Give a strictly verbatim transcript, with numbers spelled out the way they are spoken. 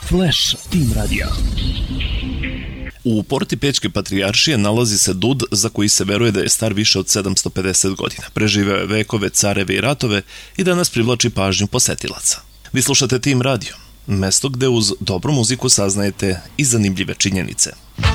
Flash Team Radija. U porti Pećke patrijaršije nalazi se Dud za koji se veruje da je star više od sedamsto pedeset godina. Preživeo je vekove, careve i ratove i danas privlači pažnju posetilaca. Vi slušate Team Radio, mesto gde uz dobru muziku saznajete i zanimljive činjenice.